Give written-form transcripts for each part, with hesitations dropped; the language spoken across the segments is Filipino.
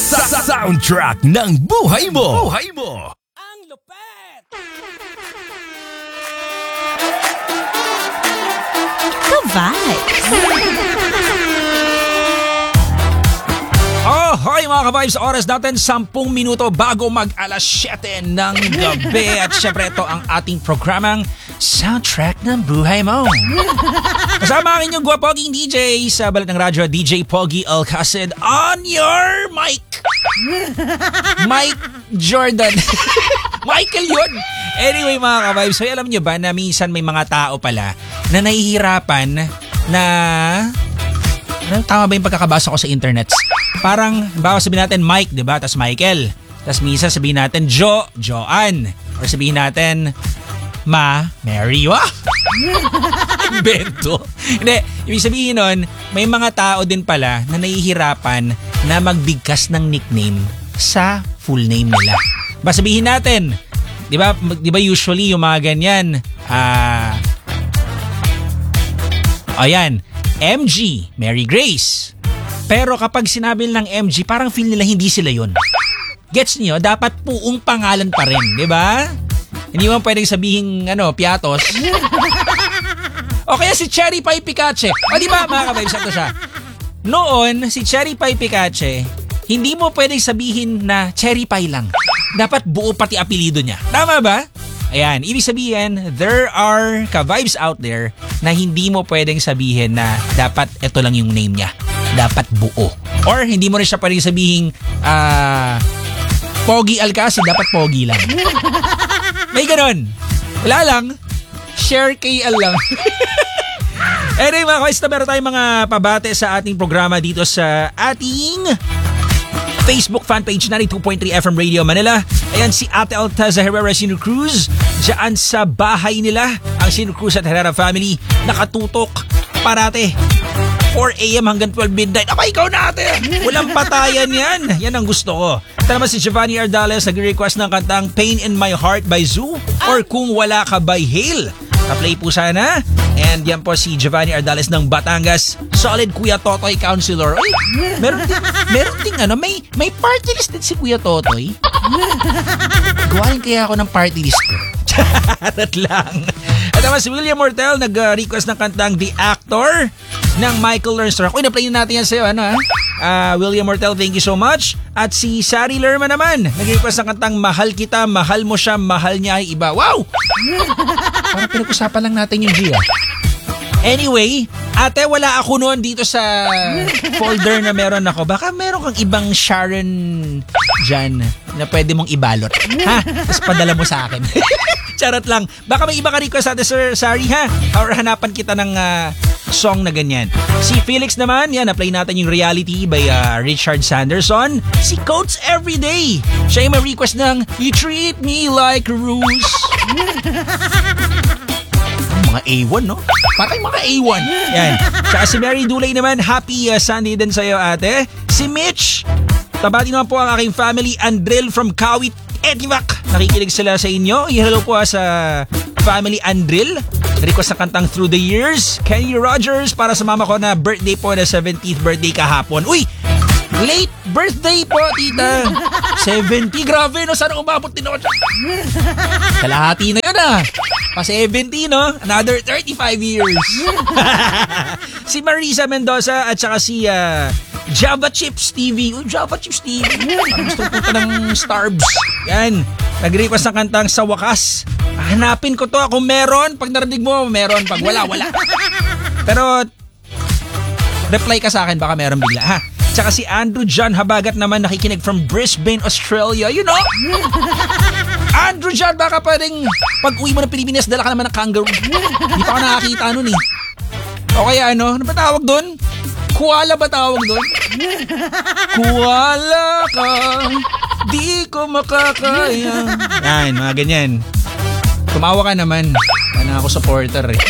Soundtrack ng buhay mo. Ang lupet! Ka-vibes! Oh, hoy mga ka-vibes, oras natin 10 minuto bago mag-alas 7 ng gabi. At syempre ito ang ating programang Soundtrack ng Buhay Mo. Kasama ang inyong gwapoging DJ sa balat ng radyo, DJ Pogi Alcacid on your mic. Mike Jordan. Michael yun. Anyway mga ka-vibes, so alam nyo ba na minsan may mga tao pala na nahihirapan na... Tama ba yung pagkakabasa ko sa internet? Parang, bawa sabihin natin Mike, di ba? Tapos Michael. Tapos minsan sabihin natin Joanne. Or sabihin natin Mary. Wah! Bento. Hindi, ibig sabihin nun, may mga tao din pala na nahihirapan na magbigkas ng nickname sa full name nila. Ba sabihin natin, di ba usually yung mga ganyan, ayan, MG, Mary Grace. Pero kapag sinabi ng MG, parang feel nila hindi sila yun. Gets niyo? Dapat puong pangalan pa rin, di ba? Hindi mo pwedeng sabihin, Piatos. O kaya si Cherry Pie Picache. O di ba, mga ka-vibes, ito siya. Noon, si Cherry Pie Picache, hindi mo pwedeng sabihin na Cherry Pie lang. Dapat buo pati apelido niya. Tama ba? Ayan, ibig sabihin, there are ka-vibes out there na hindi mo pwedeng sabihin na dapat ito lang yung name niya. Dapat buo. Or hindi mo rin siya pwedeng sabihin, Pogi Alcacid, dapat Pogi lang. May ganon. Wala lang. Share KL lang. Anyway mga ka-vibes, meron tayong mga pabate sa ating programa dito sa ating Facebook fanpage 92.3 FM Radio Manila. Ayan si Ate Alteza Herrera Sino Cruz. Diyan sa bahay nila, ang Sino Cruz at Herrera family, nakatutok parate 4 a.m. hanggang 12 midnight. Aba, ikaw na ate! Walang patayan yan. Yan ang gusto ko. Ito naman si Giovanni Ardales nag-request ng kantang Pain in My Heart by Zoo or Kung Wala Ka by Hale. Pa-play po sana. And yan po si Giovanni Ardales ng Batangas. Solid Kuya Totoy Counselor. Ay, meron ding may party list din si Kuya Totoy. Gawain kaya ako ng party list ko. Charot lang. At naman si William Mortel nag-request ng kantang The Actor ng Michael Lernster. Ako, na-play natin yan sa'yo. William Mortel, thank you so much. At si Sari Lerma naman, nag-request ng kantang Mahal Kita, Mahal Mo Siya, Mahal Niya Ay Iba. Wow! Parang pinag-usapan lang natin yung Gia. Anyway, ate, wala ako noon dito sa folder na meron ako. Baka meron kang ibang Sharon dyan na pwede mong ibalot. Ha? Tapos padala mo sa akin. Charot lang. Baka may iba ka request sa atin, Sir Sari, ha? Or hanapan kita ng song na ganyan. Si Felix naman, yan, na-play natin yung Reality by Richard Sanderson. Si Coates Everyday. Siya yung may request ng You Treat Me Like a Rose. Mga A1, no? Patay mga A1. Yan. Tsaka si Mary Dulay naman, happy Sunday din sa'yo, ate. Si Mitch, tabati naman po ang aking family, Andrel from Kawit, Edivac. Nakikinig sila sa inyo. Hello po sa family Andril. Request na kantang Through the Years. Kenny Rogers para sa mama ko na birthday po na 17th birthday kahapon. Uy! Late birthday po, tita. 70. Grabe, no? Sana umabot din ako siya. Kalahati na yun, Pa 70, no? Another 35 years. Si Marisa Mendoza at saka si Java Chips TV. Uy, Java Chips TV. Gusto punta ng Starbs. Yan. Nag-request ng kantang Sa Wakas. Hanapin ko to. Kung meron, pag narinig mo, meron. Pag wala. Pero, reply ka sa akin. Baka meron bigla, ha? Tsaka si Andrew John Habagat naman nakikinig from Brisbane, Australia. You know? Andrew John, baka pwedeng pag uwi mo ng Pilipinas, dala ka naman ng kangaroo. Hindi pa ako nakakita nun, eh. O kaya ano ba tawag doon? Koala ba tawag doon? Koala ka, di ko makakaya. Yan, mga ganyan. Tumawa ka naman. Ano ako supporter, eh.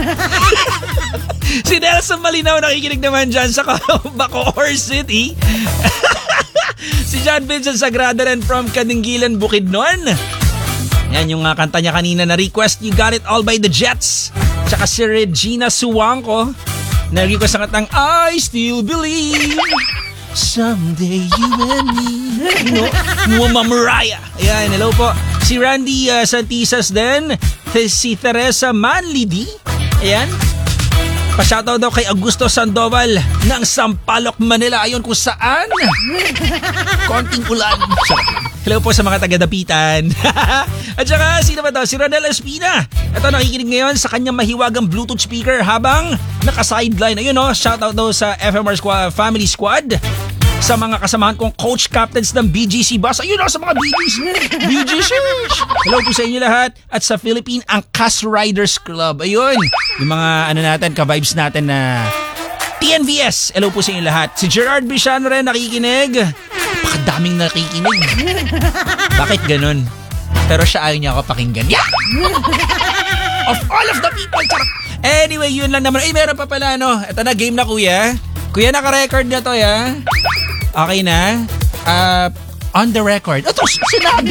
Si Nelson Malinaw nakikinig naman dyan sa Bacoor City. Si John Vincent Sagrada rin from Kadinggilan, Bukidnon. Yan yung kanta niya kanina na request. You Got It All by the Jets. Tsaka si Regina Suwangko na request ng kantang I Still Believe. Someday you and me. Mama Mariah. Ayan, hello po. Si Randy Santisas din. Si Teresa Manlidi. Ayan. Pa-shoutout daw kay Augusto Sandoval ng Sampaloc, Manila. Ayon kung saan. Konting ulan. Hello po sa mga taga-Dapitan. At saka, sino ba to? Si Ronel Espina. Ito, nakikinig ngayon sa kanyang mahiwagang Bluetooth speaker habang naka-sideline. Ayun o, shoutout daw sa FMR Family Squad. Sa mga kasamahan kong coach captains ng BGC Bus. Ayun o, sa mga BGC. Hello po sa inyo lahat. At sa Philippine Angkas Riders Club. Ayun, yung mga ka-vibes natin na TNVS. Hello po sa inyo lahat. Si Gerard Bishano rin nakikinig. Pakadaming nakikinig. Bakit ganun? Pero siya ayaw niya ako pakinggan. Yeah! Of all of the people. Anyway, yun lang naman. Meron pa pala, no? Ito na, game na, kuya. Kuya, naka-record na to, ya? Okay na? On the record. Ito, Senado.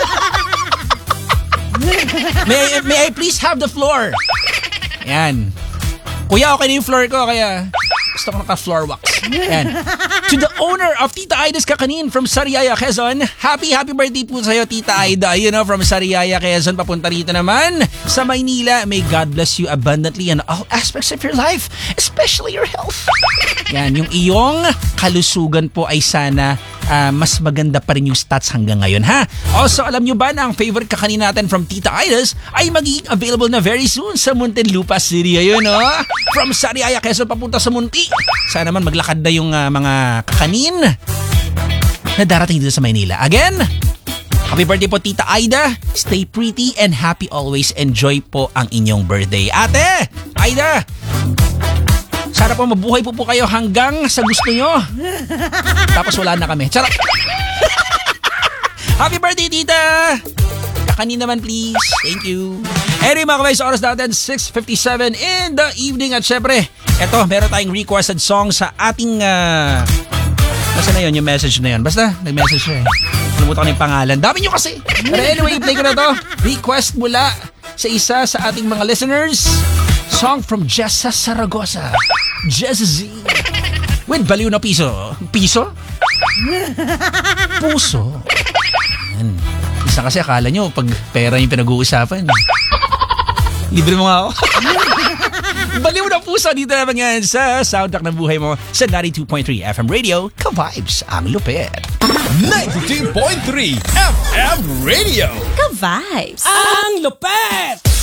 May I please have the floor? Yan. Kuya, okay na yung floor ko, kaya gusto ko naka-floor wax. Yan. To the owner of Tita Aida's Kakanin from Sariaya, Quezon, happy birthday po sa'yo, Tita Aida. You know, from Sariaya, Quezon, papunta rito naman sa Maynila. May God bless you abundantly in all aspects of your life, especially your health. Yan, yung iyong kalusugan po ay sana mas maganda pa rin yung stats hanggang ngayon, ha? Also, alam nyo ba na ang favorite kakanin natin from Tita Aida's ay magiging available na very soon sa Muntinlupa City. Ayun, no? From Sariaya, Quezon, papunta sa Munti. Sana naman maglakad na yung mga kakanin na darating dito sa Maynila. Again, happy birthday po, Tita Aida. Stay pretty and happy always. Enjoy po ang inyong birthday. Ate, Aida, sana po mabuhay po kayo hanggang sa gusto nyo. Tapos wala na kami. Charot! Happy birthday, Tita! Kakanin naman, please. Thank you. Anyway, mga kabay, sa oras natin, 6:57 in the evening. At syempre, eto, meron tayong requested song sa ating... Basta na yun, yung message na yun. Basta, nag-message siya eh. Nalimutan ko na yung pangalan. Dami nyo kasi. Pero anyway, play ko na to. Request mula sa isa sa ating mga listeners. Song from Jessa Saragosa. Jessa Z. With Baliw na Piso. Piso? Puso. Yan. Isa kasi akala nyo pag pera yung pinag-uusapan. Libre mo nga ako. Baliw na Puso dito naman yan sa soundtrack ng buhay mo sa 92.3 FM Radio. Ka-vibes, ang lupit. 92.3 FM Radio. Ka-vibes. Ang lupet!